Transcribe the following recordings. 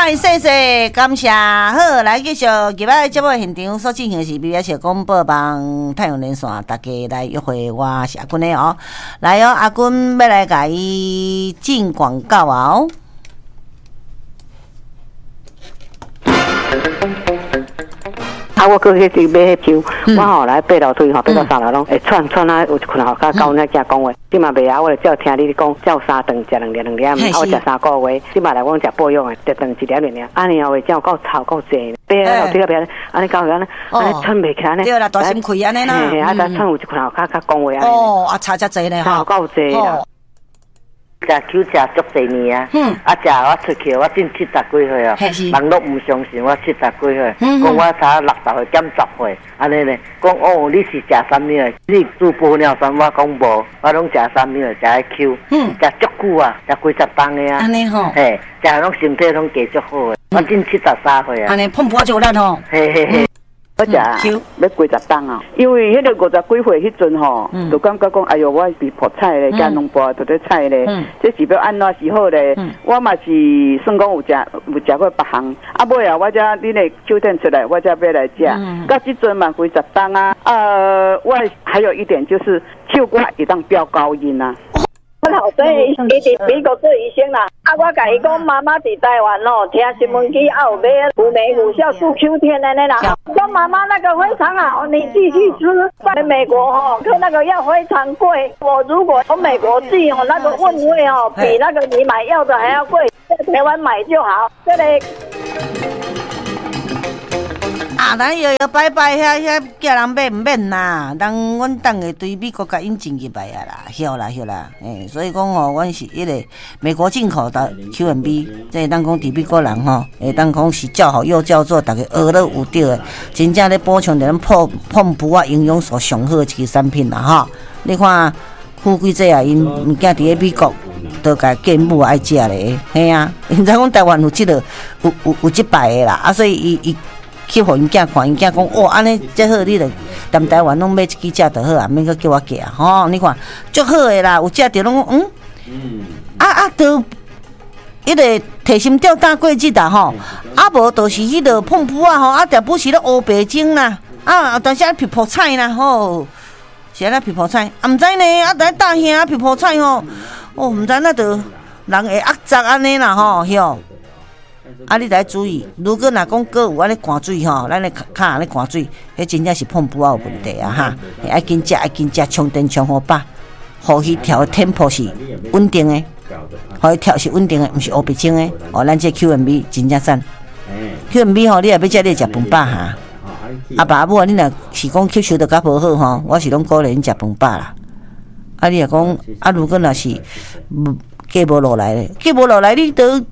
嗨，谢谢，感谢。好，来继续今摆节目现场所进行的是 BBS 广播网太阳连线，大家来约会，我是阿君的哦。来哦，阿君要来甲伊进广告哦。 我过去去买迄票，我吼来爬楼梯吼，爬到3楼拢会喘啊，有一困吼，甲高那遮讲话，即嘛袂晓，我就只有听你讲，照3顿食2粒，我食3个月，即嘛来讲食保养的，一顿1粒，安尼后尾才有够臭够济，爬楼梯那边，安尼搞安尼喘袂起来呢。 对啦，大心亏安尼啦。 嘿，啊，再喘有一困吼，较讲话安尼。 哦，啊，差遮济呢吼。 够济啦。食酒食足侪年啊！啊，食我出去，我真70几岁啊！人都唔相信我70几岁，讲我才60岁减10岁，安尼呢？讲哦，你是食啥物的？你煮玻尿酸，我讲无，我拢食啥物的？食迄 Q， 食足久啊，食几十磅的啊！ 安尼吼， 嘿，食拢身体拢加足好的，我真73岁啊！ 安尼碰不就咱吼？ 嘿嘿嘿。我食要几十档啊，因为迄个50几岁迄阵吼，就感觉讲，哎哟，我是破菜咧，加农博都在菜咧，这是要安怎是好咧？我嘛是算讲有食过别行，啊尾啊，我才你咧酒店出来，我才要来食，到即阵嘛几十档啊，我还有一点就是唱歌一当飙高音啊。我后生伊伫美国做医生啦，我甲伊讲妈妈伫台湾咯，听新闻机有买有美有效助 Q 天安尼啦。说妈妈那个非常好，你继续吃。在美国可那个药非常贵，我如果从美国寄那个运费比那个你买药的还要贵，在台湾买就好。这里。 啊，咱摇摇摆摆遐叫人买唔免啦，阮等下对美国甲引进入来啊啦，晓啦，所以讲吼，阮是迄个美国进口的 QMB， 这当讲伫美国人吼，会当讲是叫好又叫做大家学了有对的，真正咧补充咱碰补啊营养素上好的一个产品啦吼。你看富贵这啊，因物件伫咧美国都甲继母爱食咧，嘿啊，因知讲台湾有即个有即摆的啦，啊，所以伊。去互因囝看，因囝讲哦，安尼真好，你著踮台湾拢买一支食就好啊，免阁叫我寄啊，吼！你看足好诶啦，有食着拢都迄个提心吊胆过日啦吼，啊无就是迄个碰布啊吼，啊条不是咧乌白种啦，啊但是皮泡菜啦吼，是安尼皮泡菜，啊毋知呢，啊在大兄皮泡菜吼，哦毋知那着人会压杂安尼啦吼，晓。啊，你来注意，如果若讲搁有安尼寒水吼，咱咧骹安尼寒水，迄真正是碰不有问题啊哈！爱紧食，充电充好饱，互伊调的 tempo 是稳定的，互伊调是稳定的，毋是乌白种的。哦，咱这 QMB 真正赞 ，QMB 吼，你若要食，你食饭饱哈。啊爸母啊，你若是讲吸收得较无好吼，我是拢鼓励你食饭饱啦。啊，你若讲啊，如果若是价无落来咧，你得。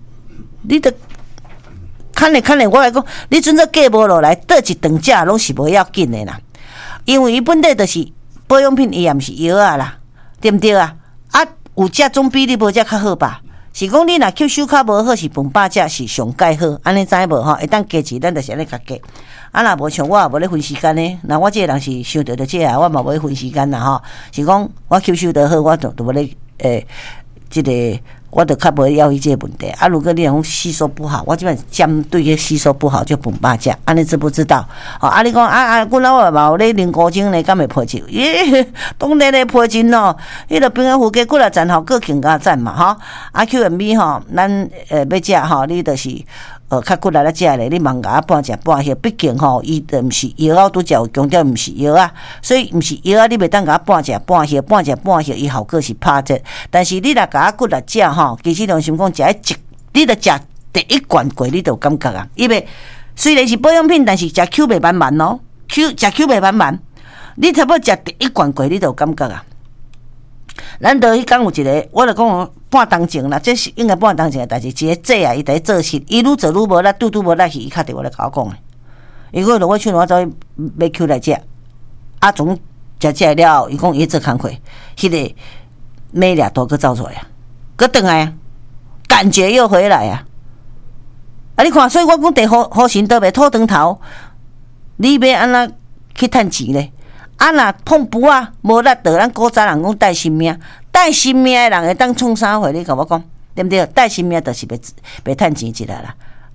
看咧，我来讲，你阵这价无落来，倒一顿食拢是无要紧的啦。因为伊本地就是保养品，伊也毋是药啊啦，对毋对啊？啊，有食总比你无食较好吧？是讲你若吸收较无好，是饭饱食是上介好，安尼知无吼？会当加钱，咱就是安尼甲加。啊，若无像我也无咧分时间呢。那我这个人是想到这啊，我嘛无咧分时间啦吼。是讲我吸收得好，我就无咧这个。我就较无要伊这个问题啊！如果你讲吸收不好，我基本上相对于吸收不好就饭饱食，安尼知不知道？哦，啊，你讲阮老爸嘛有咧啉古精呢，敢会配酒？当然咧配酒咯，迄个平安虎鸡骨力赞好个更加赞嘛，吼！啊 QMB 吼，咱要食吼，你就是较骨力咧食咧，你茫甲半食半歇，毕竟吼，伊就毋是药啊，拄则有强调毋是药啊，所以毋是药啊，你袂当甲半食半歇，伊效果是拍折。但是你若甲骨力食吼，其实良心讲食你著食第一罐过，你就有感觉啊。因为虽然是保养品，但是食 Q 袂满哦，Q 袂满，你差不多食第一罐过，你就有感觉啊。咱倒迄讲有一个，我著讲半当前啦，这是应该半当前的代志。一个姐啊，伊伫做事，伊愈做愈无力，拄无力去，伊敲电话来甲我讲诶。伊讲我唱我走去买 Q 来食，啊，总食了后，伊讲伊做工课，迄个美俩都搁走出来啊，搁转来啊，感觉又回来啊。啊，你看，所以我讲地好神倒袂土长头，你要安怎去趁钱咧？啊，若碰布啊，无力倒，咱古早人讲带性命，带性命的人会当创啥货？你甲我讲，对不对？带性命就是袂趁钱一啦啦。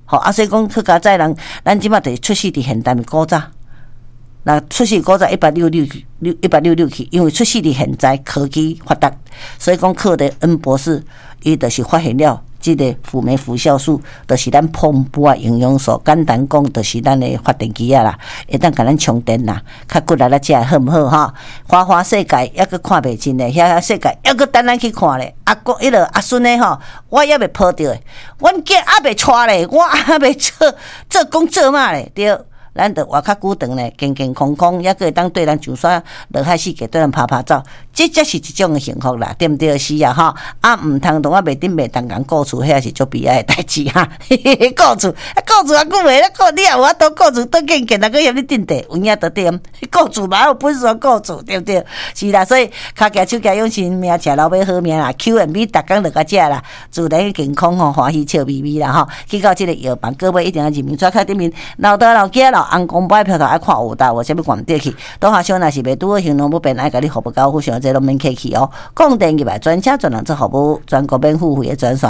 所以讲去加载人，咱即马得出世伫现代咪古早。那出世古早166去，因为出世伫现在科技发达，所以讲克的恩博士，伊就是发现了这个辅酶辅酵素，就是咱丰富啊营养素。简单讲，就是咱的发电机啊啦，会当甲咱充电啦，较骨力啦，食好唔好哈？花世界抑佫看袂清咧，遐世界抑佫等咱去看咧。阿公迄个阿孙咧吼，我抑未抱着诶，阮囝还未带咧，我还未做工做嘛咧，对。咱着活较久长咧，健健康康，抑个会当对咱上山落海世界对咱拍照，这才是一种的幸福啦，对毋对？是啊，吼毋通同我袂顶袂当讲顾厝，遐是足悲哀的代志哈。顾厝啊久袂咧顾，你也有法度顾厝倒健健，若个嫌你顶地，有影得点顾厝嘛有本事顾厝，对毋对？是啦，所以脚脚手脚养生命，食老尾好命啦。QMB 逐工落甲食啦，自然健康吼，欢喜笑眯眯啦吼。去到即个药房，各位一定要认明纸卡顶面，老大老囝老。红公摆票头爱看有大，我啥物逛得去？当下想若是袂拄好行动不便，爱甲你服务交付上，这拢免客气哦。讲电入来专车专人做服务，全国免付费的专线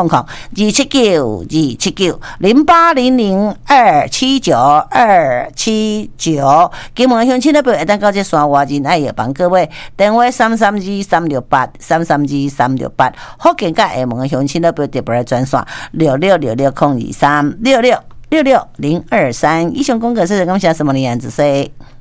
，279279279279279。金门乡亲那边会当到这山外人爱药房，各位电话332-368，332-368。福建甲厦门的乡亲那边特别专线6666-02366。660223，以上公告是感谢什么的样子说。